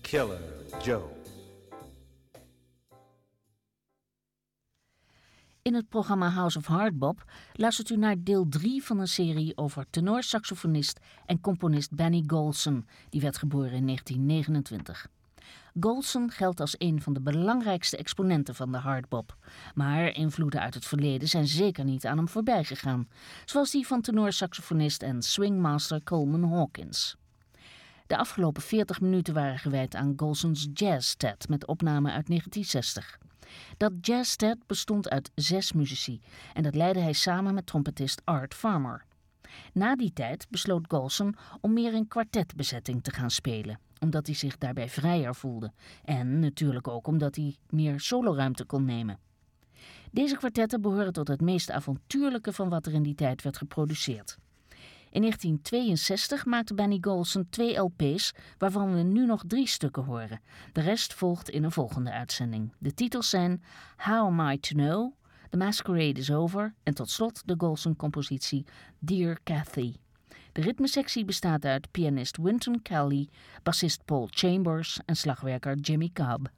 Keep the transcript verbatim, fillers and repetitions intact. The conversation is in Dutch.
Killer Joe. In het programma House of Hardbop luistert u naar deel drie van een serie over tenorsaxofonist en componist Benny Golson, die werd geboren in negentien negenentwintig. Golson geldt als een van de belangrijkste exponenten van de hardbop, maar invloeden uit het verleden zijn zeker niet aan hem voorbij gegaan, zoals die van tenorsaxofonist en swingmaster Coleman Hawkins. De afgelopen veertig minuten waren gewijd aan Golson's jazztet met opname uit negentien zestig. Dat jazztet bestond uit zes muzici en dat leidde hij samen met trompetist Art Farmer. Na die tijd besloot Golson om meer in kwartetbezetting te gaan spelen, omdat hij zich daarbij vrijer voelde en natuurlijk ook omdat hij meer soloruimte kon nemen. Deze kwartetten behoren tot het meest avontuurlijke van wat er in die tijd werd geproduceerd. In negentien tweeënzestig maakte Benny Golson twee L P's, waarvan we nu nog drie stukken horen. De rest volgt in een volgende uitzending. De titels zijn How Am I To Know, The Masquerade Is Over en tot slot de Golson-compositie Dear Cathy. De ritmesectie bestaat uit pianist Wynton Kelly, bassist Paul Chambers en slagwerker Jimmy Cobb.